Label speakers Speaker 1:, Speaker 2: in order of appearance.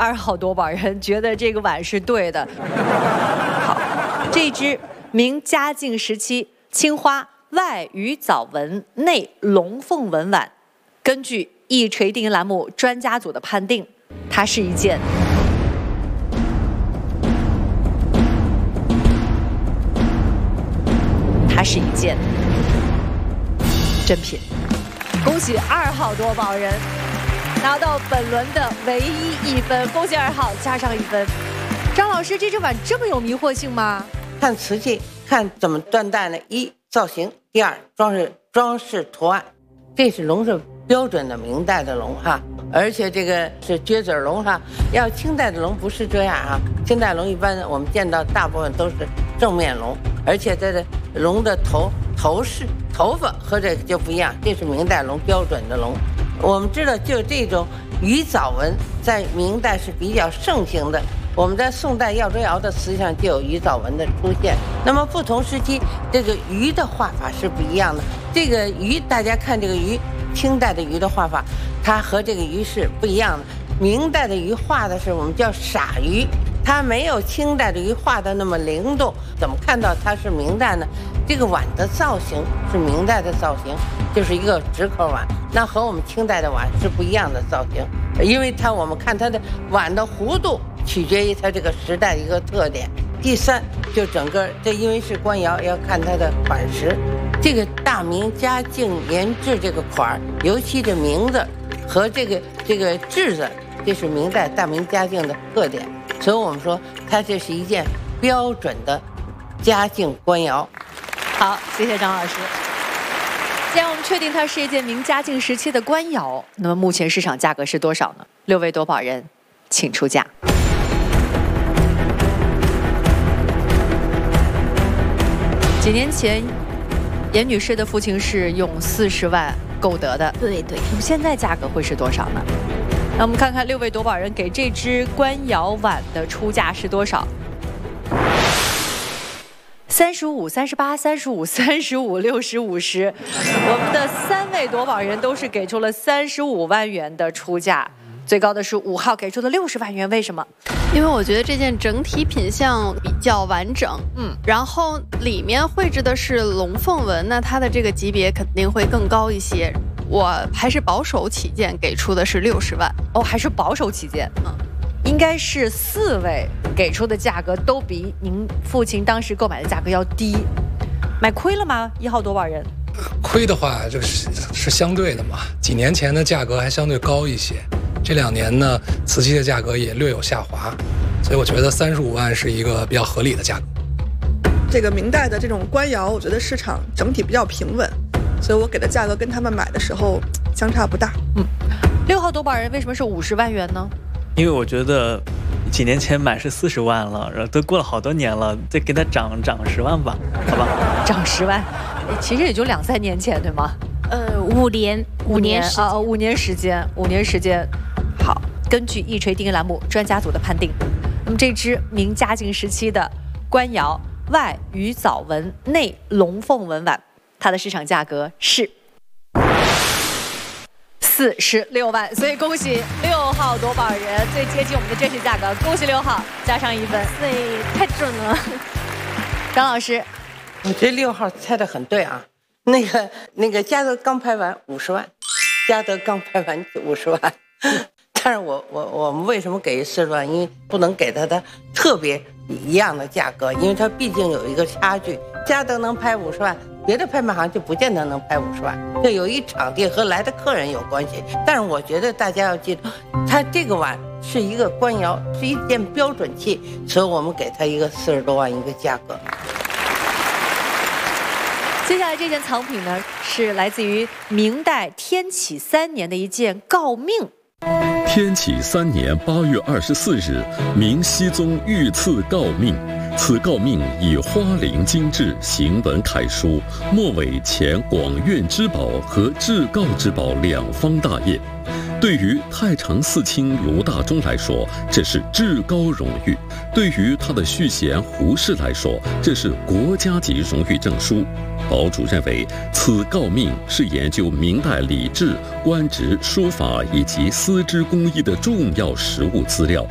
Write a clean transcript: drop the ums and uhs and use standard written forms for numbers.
Speaker 1: 52号夺宝人觉得这个碗是对的。好，这只明嘉靖时期青花外鱼藻纹内龙凤纹碗，根据一锤定音栏目专家组的判定，它是一件真品。恭喜2号夺宝人拿到本轮的唯一1分，恭喜2号加上1分。张老师，这只碗这么有迷惑性吗？
Speaker 2: 看瓷器，看怎么断代呢？一造型，第二装饰图案。这是龙是标准的明代的龙哈，而且这个是撅嘴龙哈。要清代的龙不是这样哈，清代龙一般我们见到大部分都是正面龙，而且这个龙的头发和这个就不一样，这是明代龙标准的龙。我们知道，就这种鱼藻纹在明代是比较盛行的。我们在宋代耀州窑的瓷器上就有鱼藻纹的出现。那么不同时期，这个鱼的画法是不一样的。这个鱼，大家看这个鱼，清代的鱼的画法，它和这个鱼是不一样的。明代的鱼画的是我们叫傻鱼，它没有清代的鱼画的那么灵动。怎么看到它是明代呢？这个碗的造型是明代的造型，就是一个直口碗，那和我们清代的碗是不一样的造型。因为我们看它的碗的弧度取决于它这个时代的一个特点。第三，就整个这因为是官窑，要看它的款式。这个大明嘉靖年制这个款，尤其这名字和这个制字，这是明代大明嘉靖的特点。所以我们说它这是一件标准的嘉靖官窑。
Speaker 1: 好，谢谢张老师。既然我们确定它是一件明嘉靖时期的官窑，那么目前市场价格是多少呢？6位夺宝人，请出价。几年前，严女士的父亲是用40万购得的。
Speaker 3: 对。
Speaker 1: 那么现在价格会是多少呢？那我们看看6位夺宝人给这只官窑碗的出价是多少？35、38、35、35、60、50，我们的3位夺宝人都是给出了35万元的出价，最高的是5号给出的60万元，为什么？
Speaker 3: 因为我觉得这件整体品相比较完整，然后里面绘制的是龙凤纹，那它的这个级别肯定会更高一些。我还是保守起见，给出的是60万。
Speaker 1: 哦，还是保守起见，应该是4位给出的价格都比您父亲当时购买的价格要低，买亏了吗？1号夺宝人，
Speaker 4: 亏的话，这个是相对的嘛。几年前的价格还相对高一些，这2年呢，瓷器的价格也略有下滑，所以我觉得35万是一个比较合理的价格。
Speaker 5: 这个明代的这种官窑，我觉得市场整体比较平稳，所以我给的价格跟他们买的时候相差不大。
Speaker 1: 6号夺宝人为什么是50万元呢？
Speaker 6: 因为我觉得几年前买是40万了，然后都过了好多年了，再给它涨10万吧，好吧？
Speaker 1: 涨10万，其实也就2、3年前，对吗
Speaker 3: ？5年
Speaker 1: 啊，5年时间。好，根据一锤定音栏目专家组的判定，那么这只明嘉靖时期的官窑外鱼藻纹内龙凤纹碗，它的市场价格是46万，所以恭喜6号夺宝人，最接近我们的真实价格，恭喜6号加上1分，
Speaker 3: 对，太准了。
Speaker 1: 张老师，
Speaker 2: 我觉得6号猜得很对啊。那个嘉德刚拍完50万，嘉德刚拍完50万，但是我们为什么给40万？因为不能给他的特别一样的价格，因为它毕竟有一个差距。嘉德能拍50万，别的拍卖行就不见得能拍50万，这有一场地和来的客人有关系。但是我觉得大家要记住，它这个碗是一个官窑，是一件标准器，所以我们给它一个40多万一个价格。
Speaker 1: 接下来这件藏品呢，是来自于明代天启3年的一件诰命。
Speaker 7: 天启3年8月24日，明熹宗御赐诰命。此诰命以花翎精制，行文楷书，末尾前广院之宝和至诰之宝2方大业。对于太常寺卿卢大中来说，这是至高荣誉；对于他的续弦胡适来说，这是国家级荣誉证书。堡主认为，此诰命是研究明代礼制、官职、书法以及丝织工艺的重要实物资料。